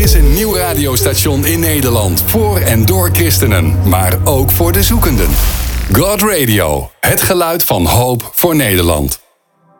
is een nieuw radiostation in Nederland. Voor en door christenen, maar ook voor de zoekenden. God Radio, het geluid van hoop voor Nederland.